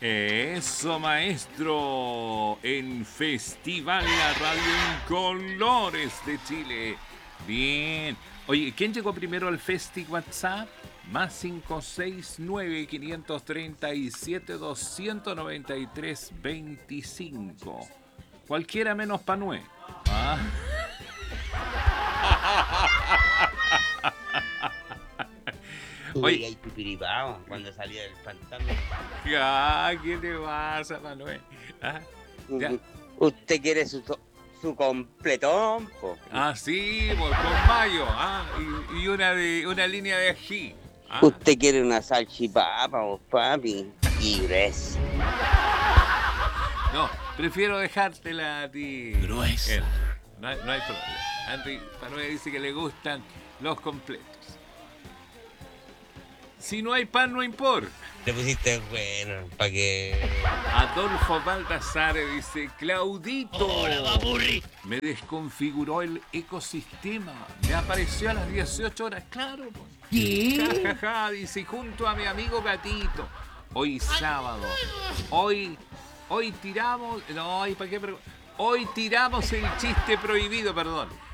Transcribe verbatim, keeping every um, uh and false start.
Eso, maestro, en Festival La Radio en Colores de Chile. Bien. Oye, ¿quién llegó primero al Festi WhatsApp? Más cinco seis nueve, cinco tres siete, dos nueve tres, veinticinco. Cualquiera menos Panué. ¿Ah? Oye, pipiripao cuando salía del fantasma. Ah, ¿qué te pasa, Manuel? ¿Ah? ¿Ya? Usted quiere su, su completón, po. Ah, sí, pues, con mayo, ah, y, y una de una línea de ají. ¿Ah? Usted quiere una salchipapa, oh, papi, y gruesa. No, prefiero dejártela a ti. Gruesa. No hay, no hay problema. Henry Manuel dice que le gustan los completos. Si no hay pan, no importa. Le pusiste bueno, para que... Adolfo Baldassare dice, Claudito, hola, papurri. Me desconfiguró el ecosistema. Me apareció a las dieciocho horas, claro. ¿Qué? Ja, ja, ja, dice, junto a mi amigo Gatito. Hoy sábado. Hoy, hoy tiramos... No, ¿para qué? Hoy tiramos el chiste prohibido, perdón.